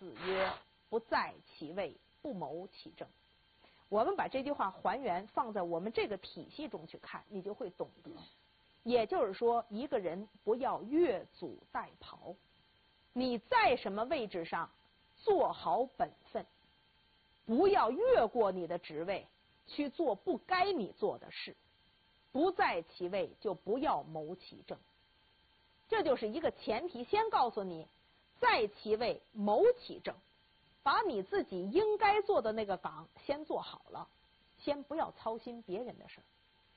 子曰：不在其位，不谋其政。我们把这句话还原放在我们这个体系中去看，你就会懂得。也就是说，一个人不要越俎代庖，你在什么位置上做好本分，不要越过你的职位去做不该你做的事。不在其位，就不要谋其政。这就是一个前提，先告诉你在其位谋其政，把你自己应该做的那个岗先做好了，先不要操心别人的事儿。